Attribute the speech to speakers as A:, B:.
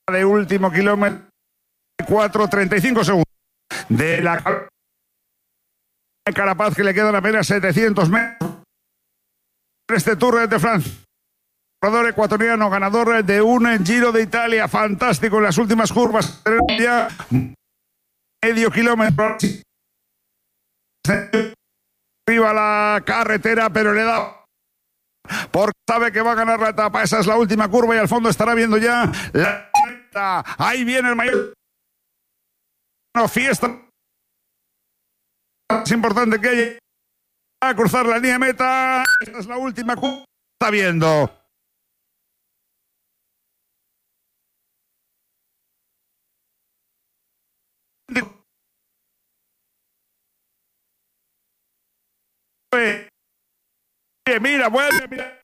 A: de último kilómetro, 4:35 segundos. De la Carapaz, que le quedan apenas 700 metros. Este Tour de Francia. Corredor ecuatoriano, ganador de un Giro de Italia, fantástico en las últimas curvas. Ya medio kilómetro. Arriba la carretera, pero le da. Porque sabe que va a ganar la etapa. Esa es la última curva y al fondo estará viendo ya la meta. Ahí viene el mayor. Fiesta. Es importante que haya a cruzar la línea de meta. Esta es la última curva. Está viendo. Mira, vuelve, mira.